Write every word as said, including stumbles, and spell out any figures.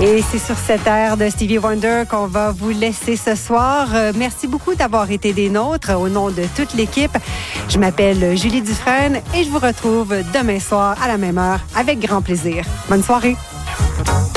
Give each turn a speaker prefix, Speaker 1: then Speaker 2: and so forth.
Speaker 1: Et c'est sur cette aire de Stevie Wonder qu'on va vous laisser ce soir. Euh, merci beaucoup d'avoir été des nôtres au nom de toute l'équipe. Je m'appelle Julie Dufresne et je vous retrouve demain soir à la même heure avec grand plaisir. Bonne soirée.